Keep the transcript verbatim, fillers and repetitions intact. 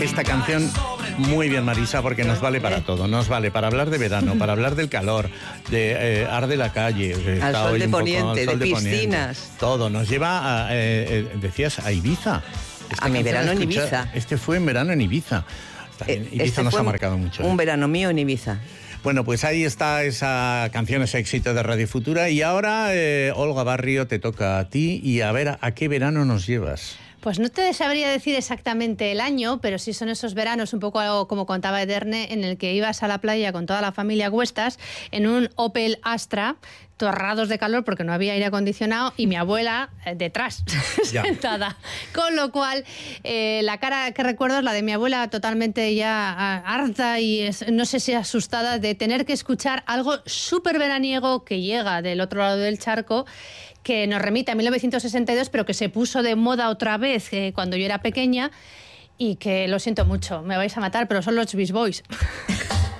Esta canción, muy bien, Marisa, porque nos vale para todo. Nos vale para hablar de verano, para hablar del calor, de eh, Arde la calle. Al sol de poniente, de piscinas. Poniente, todo. Nos lleva, a, eh, eh, decías, a Ibiza. Esta a mi verano en escucha, Ibiza. Este fue en verano en Ibiza. También, Ibiza este nos ha marcado mucho. Un ¿eh? verano mío en Ibiza. Bueno, pues ahí está esa canción, ese éxito de Radio Futura. Y ahora, eh, Olga Barrio, te toca a ti. Y a ver, ¿a qué verano nos llevas? Pues no te sabría decir exactamente el año, pero sí son esos veranos, un poco algo como contaba Ederne, en el que ibas a la playa con toda la familia a cuestas en un Opel Astra, torrados de calor porque no había aire acondicionado y mi abuela eh, detrás, sentada. Con lo cual, eh, la cara que recuerdo es la de mi abuela totalmente ya harta y es, no sé si asustada de tener que escuchar algo súper veraniego que llega del otro lado del charco, que nos remite a mil novecientos sesenta y dos, pero que se puso de moda otra vez eh, cuando yo era pequeña y que, lo siento mucho, me vais a matar, pero son los Beach Boys.